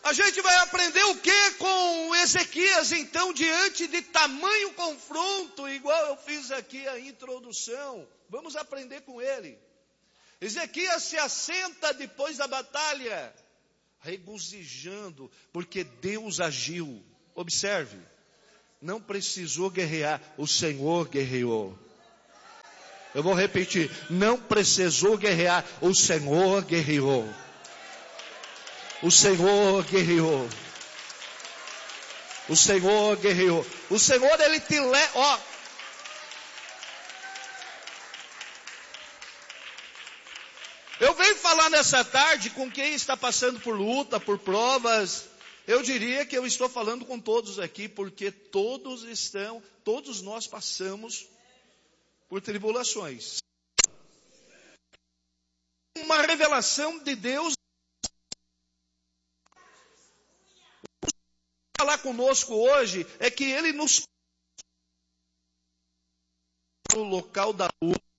A gente vai aprender o que com Ezequias, então, diante de tamanho confronto, igual eu fiz aqui a introdução. Vamos aprender com ele. Ezequias se assenta depois da batalha, regozijando, porque Deus agiu. Observe, não precisou guerrear, o Senhor guerreou. Eu vou repetir, não precisou guerrear, o Senhor guerreou. O Senhor guerreou. O Senhor guerreou. O Senhor, Ele te leva, ó. Eu venho falar nessa tarde com quem está passando por luta, por provas. Eu diria que eu estou falando com todos aqui, porque todos nós passamos por tribulações. Uma revelação de Deus. Falar conosco hoje é que Ele nos no local da luta.